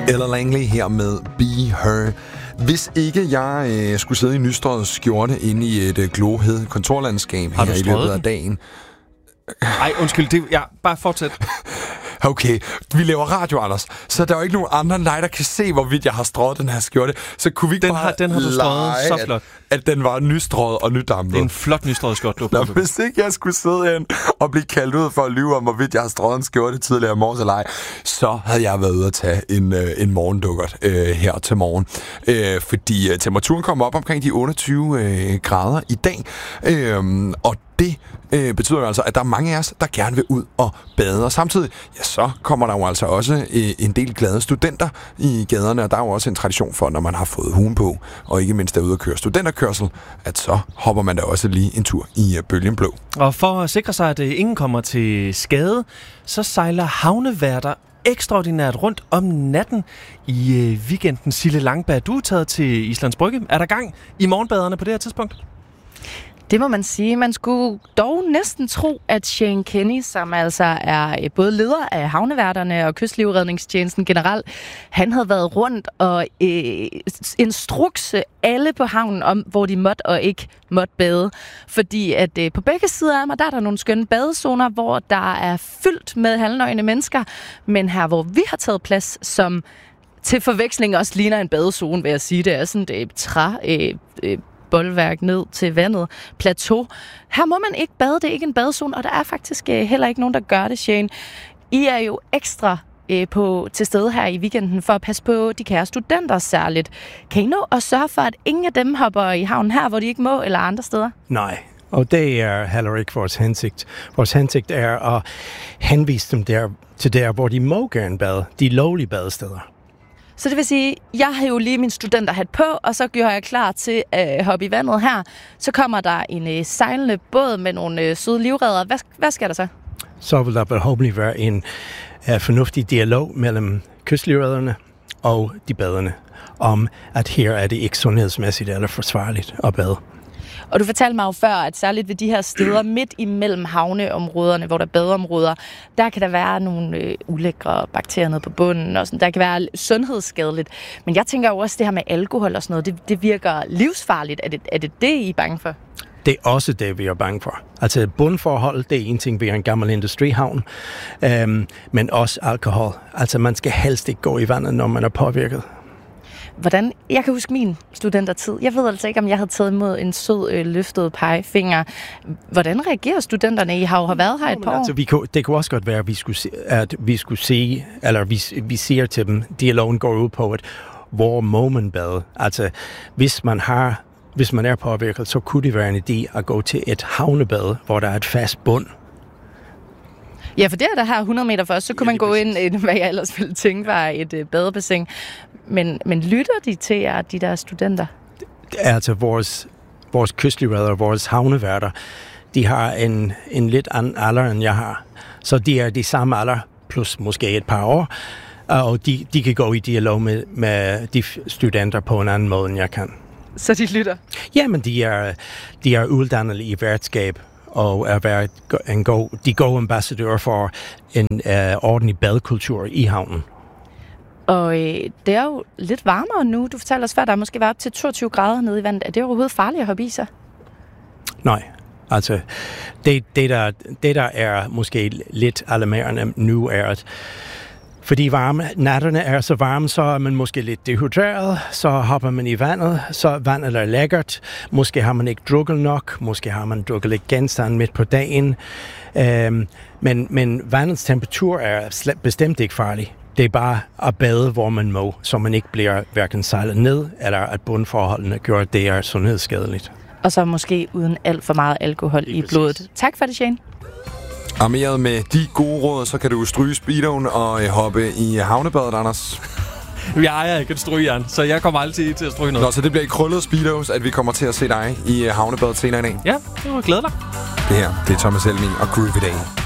Ella Langley her med Be Her. Hvis ikke jeg skulle sidde i nystrøget skjorte inde i et glohed kontorlandskab her i løbet af dagen. Ej, undskyld, bare fortsæt. Okay, vi laver radio, Anders, så der er jo ikke nogen andre end dig, der kan se, hvorvidt jeg har strøget den her skjorte. Så kunne vi ikke den har du strøget så flot. At den var nystrøget og nydampet. Det er en flot nystrøget skjorte, du har på. Hvis ikke jeg skulle sidde ind og blive kaldt ud for at lyve om, hvorvidt jeg har strøget en skjorte tidligere i morges eller ej, så havde jeg været ude at tage en morgendukkert her til morgen. Fordi temperaturen kommer op omkring de 28 grader i dag. Og det betyder jo altså, at der er mange af os, der gerne vil ud og bade. Og samtidig, ja, så kommer der jo altså også en del glade studenter i gaderne, og der er jo også en tradition for, når man har fået huen på, og ikke mindst er ude at køre studenterkørsel, at så hopper man da også lige en tur i bølgen blå. Og for at sikre sig, at ingen kommer til skade, så sejler havneværter ekstraordinært rundt om natten i weekenden. Sille Langberg, du er taget til Islands Brygge. Er der gang i morgenbaderne på det her tidspunkt? Det må man sige. Man skulle dog næsten tro, at Shane Kenny, som altså er både leder af havneværterne og kystlivredningstjenesten generelt, han havde været rundt og instrukse alle på havnen om, hvor de måtte og ikke måtte bade. Fordi at på begge sider af mig, der er der nogle skønne badezoner, hvor der er fyldt med halvnøgne mennesker. Men her, hvor vi har taget plads, som til forveksling også ligner en badezone, vil jeg sige, det er sådan et boldværk ned til vandet, plateau. Her må man ikke bade, det er ikke en badezone, og der er faktisk heller ikke nogen, der gør det, Shane. I er jo ekstra til stede her i weekenden for at passe på de kære studenter særligt. Kan I nå at sørge for, at ingen af dem hopper i havnen her, hvor de ikke må, eller andre steder? Nej, og det er heller ikke vores hensigt. Vores hensigt er at henvise dem til der, hvor de må gerne bade, de lovlige badesteder. Så det vil sige, jeg har jo lige min studenterhat på, og så gør jeg klar til at hoppe i vandet her. Så kommer der en sejlende båd med nogle søde livredder. Hvad sker der så? Så vil der forhåbentlig være en fornuftig dialog mellem kystlivredderne og de badende, om at her er det ikke sundhedsmæssigt eller forsvarligt at bade. Og du fortalte mig jo før, at særligt ved de her steder midt imellem havneområderne, hvor der er badeområder, der kan der være nogle ulækre bakterier nede på bunden, og sådan. Der kan være sundhedsskadeligt. Men jeg tænker jo også, det her med alkohol og sådan noget, det virker livsfarligt. Er det, I er bange for? Det er også det, vi er bange for. Altså bundforhold, det er en ting, vi er en gammel industrihavn, men også alkohol. Altså man skal helst ikke gå i vandet, når man er påvirket. Jeg kan huske min studentertid. Jeg ved altså ikke, om jeg havde taget imod en sød løftet pegefinger. Hvordan reagerer studenterne? I har jo været her et par år. Altså, det kunne også godt være, at vi siger til dem, dialogen går ud på, at hvor må man bade? Altså, hvis man er påvirket, så kunne det være en idé at gå til et havnebad, hvor der er et fast bund. Ja, for det er der her 100 meter først, så kunne man gå ind, hvad jeg ellers ville tænke var et badebassin. Men lytter de til jer, de der studenter? Altså vores kystlivredder, vores havneværter, de har en lidt anden alder, end jeg har. Så de er de samme alder, plus måske et par år. Og de kan gå i dialog med de studenter på en anden måde, end jeg kan. Så de lytter? Jamen, de er uddannet i værtskab og er været de gode ambassadører for en ordentlig badekultur i havnen. Og det er jo lidt varmere nu. Du fortalte os før, der er måske været op til 22 grader nede i vandet. Er det overhovedet farligt at hoppe i sig? Nej, altså det der er måske lidt alarmerende nu er, at fordi natterne er så varme, så er man måske lidt dehydreret, så hopper man i vandet, så vandet er lækkert, måske har man ikke drukket nok, måske har man drukket lidt genstand midt på dagen, men vandets temperatur er bestemt ikke farlig. Det er bare at bade, hvor man må, så man ikke bliver hverken sejlet ned, eller at bundforholdene gør, at det er sundhedsskadeligt. Og så måske uden alt for meget alkohol i blodet. Tak for det, Shane. Armeret med de gode råd, så kan du stryge speedoen og hoppe i havnebadet, Anders. Jeg ejer ikke et strygejern, så jeg kommer altid til at stryge noget. Nå, så det bliver i krøllet speedos, at vi kommer til at se dig i havnebadet senere i dag. Ja, det var glæder dig. Det her, det er Thomas Helmig og Groovy Day.